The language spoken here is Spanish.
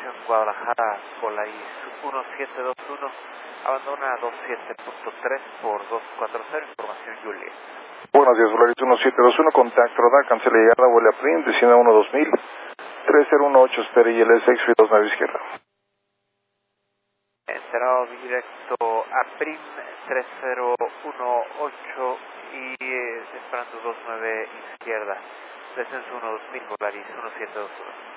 dirección Guadalajara, Polaris 1721, abandona 27.3 por 240, información Julia. Buenos días, Polaris 1721, contacto radar, cancela llegada, vuela a PRIM, descienda 12000, 3018, espera ILS, X-Ray 9 izquierda. Enterado directo a PRIM 3018 y esperando 29 izquierda, descenso 12000, Polaris 1721.